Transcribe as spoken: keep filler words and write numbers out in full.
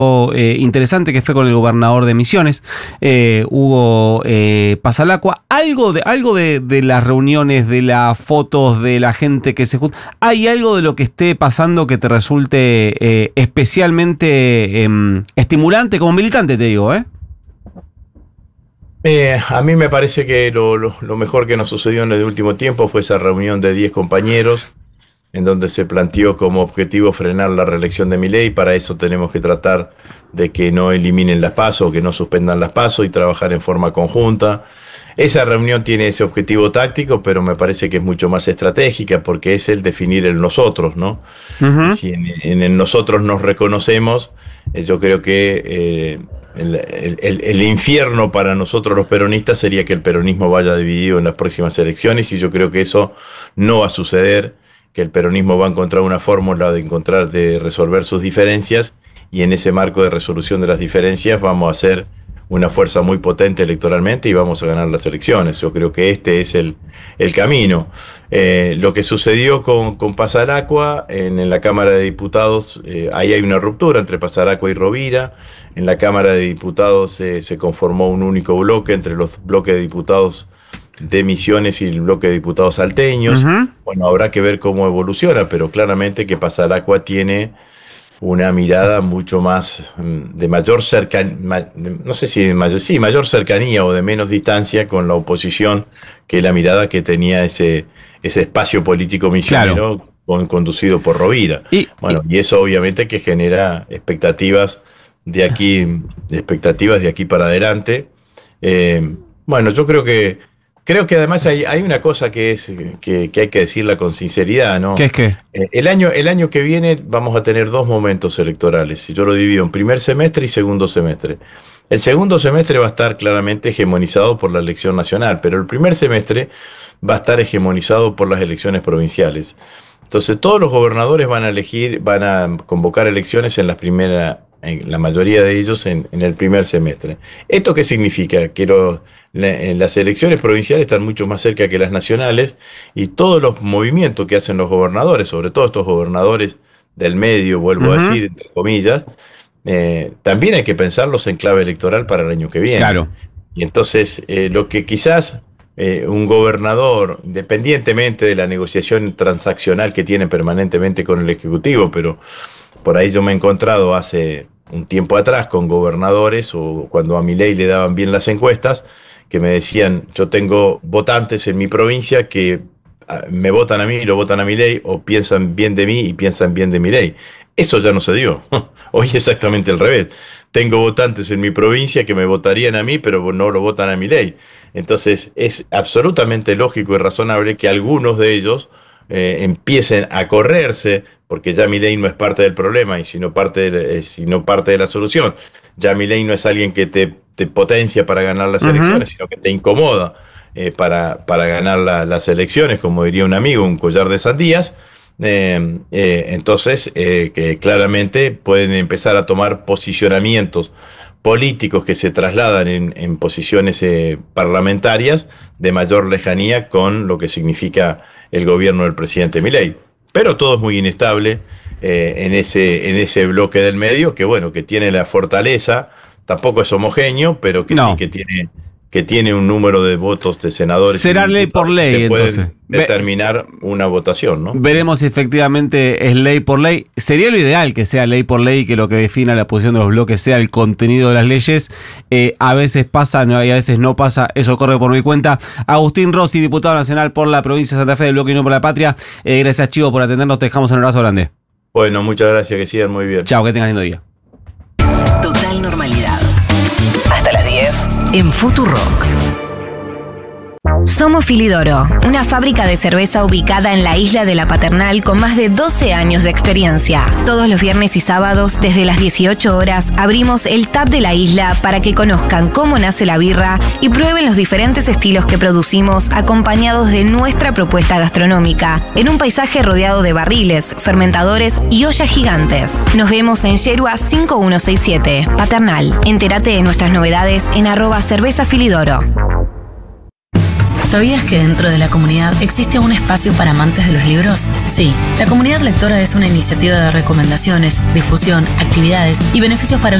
Eh, interesante que fue con el gobernador de Misiones, eh, Hugo eh, Pasalacqua. Algo de algo de, de las reuniones, de las fotos, de la gente que se junta. ¿Hay algo de lo que esté pasando que te resulte eh, especialmente eh, estimulante como militante, te digo, eh? Eh, a mí me parece que lo, lo, lo mejor que nos sucedió en el último tiempo fue esa reunión de diez compañeros en donde se planteó como objetivo frenar la reelección de Milei. Para eso tenemos que tratar de que no eliminen las PASO, que no suspendan las PASO y trabajar en forma conjunta. Esa reunión tiene ese objetivo táctico, pero me parece que es mucho más estratégica porque es el definir el nosotros, ¿no? Uh-huh. Y si en, en el nosotros nos reconocemos, eh, yo creo que eh, el, el, el infierno para nosotros los peronistas sería que el peronismo vaya dividido en las próximas elecciones, y yo creo que eso no va a suceder, que el peronismo va a encontrar una fórmula de encontrar, de resolver sus diferencias, y en ese marco de resolución de las diferencias vamos a ser una fuerza muy potente electoralmente y vamos a ganar las elecciones. Yo creo que este es el, el camino. Eh, lo que sucedió con, con Pasalacqua en, en la Cámara de Diputados, eh, ahí hay una ruptura entre Pasalacqua y Rovira. En la Cámara de Diputados eh, se conformó un único bloque entre los bloques de diputados de Misiones y el bloque de diputados salteños. Uh-huh. Bueno, habrá que ver cómo evoluciona, pero claramente que Pasalacqua tiene una mirada mucho más de mayor cercanía, no sé si de mayor, sí, mayor cercanía o de menos distancia con la oposición que la mirada que tenía ese, ese espacio político misionero, claro, con, conducido por Rovira. Y, bueno, y, y eso obviamente que genera expectativas de aquí, expectativas de aquí para adelante. Eh, bueno, yo creo que Creo que además hay, hay una cosa que es que, que hay que decirla con sinceridad, ¿no? ¿Qué es qué? Eh, el año, el año que viene vamos a tener dos momentos electorales. Yo lo divido en primer semestre y segundo semestre. El segundo semestre va a estar claramente hegemonizado por la elección nacional, pero el primer semestre va a estar hegemonizado por las elecciones provinciales. Entonces todos los gobernadores van a elegir, van a convocar elecciones en las primeras, en la mayoría de ellos en, en el primer semestre. ¿Esto qué significa? Que los las elecciones provinciales están mucho más cerca que las nacionales, y todos los movimientos que hacen los gobernadores, sobre todo estos gobernadores del medio, vuelvo uh-huh. a decir, entre comillas, eh, también hay que pensarlos en clave electoral para el año que viene. Claro. Y entonces, eh, lo que quizás eh, un gobernador, independientemente de la negociación transaccional que tiene permanentemente con el Ejecutivo, pero por ahí yo me he encontrado hace un tiempo atrás con gobernadores, o cuando a Milei le daban bien las encuestas, que me decían: yo tengo votantes en mi provincia que me votan a mí y lo votan a Milei, o piensan bien de mí y piensan bien de Milei. Eso ya no se dio. Hoy es exactamente al revés. Tengo votantes en mi provincia que me votarían a mí, pero no lo votan a Milei. Entonces es absolutamente lógico y razonable que algunos de ellos eh, empiecen a correrse, porque ya Milei no es parte del problema y sino parte de, eh, sino parte de la solución. Ya Milei no es alguien que te, te potencia para ganar las uh-huh. elecciones, sino que te incomoda eh, para, para ganar la, las elecciones, como diría un amigo, un collar de sandías. Eh, eh, entonces, eh, que claramente pueden empezar a tomar posicionamientos políticos que se trasladan en, en posiciones eh, parlamentarias de mayor lejanía con lo que significa el gobierno del presidente Milei. Pero todo es muy inestable eh, en ese, en ese bloque del medio, que bueno, que tiene la fortaleza, tampoco es homogéneo, pero que no. sí que tiene, que tiene un número de votos de senadores. Será ley por ley, entonces. Determinar una votación, ¿no? Veremos si efectivamente es ley por ley. Sería lo ideal que sea ley por ley y que lo que defina la posición de los bloques sea el contenido de las leyes. Eh, a veces pasa no, y a veces no pasa. Eso corre por mi cuenta. Agustín Rossi, diputado nacional por la provincia de Santa Fe del Bloque Unión por la Patria. Eh, gracias, Chivo, por atendernos. Te dejamos un abrazo grande. Bueno, muchas gracias. Que sigan muy bien. Chao, que tengan lindo día. Total normalidad. Hasta las diez en Futurock. Somos Filidoro, una fábrica de cerveza ubicada en la isla de la Paternal con más de doce años de experiencia. Todos los viernes y sábados, desde las dieciocho horas, abrimos el tap de la isla para que conozcan cómo nace la birra y prueben los diferentes estilos que producimos acompañados de nuestra propuesta gastronómica, en un paisaje rodeado de barriles, fermentadores y ollas gigantes. Nos vemos en Yerua cinco uno seis siete, Paternal. Entérate de nuestras novedades en arroba cerveza Filidoro. ¿Sabías que dentro de la comunidad existe un espacio para amantes de los libros? Sí, la Comunidad Lectora es una iniciativa de recomendaciones, difusión, actividades y beneficios para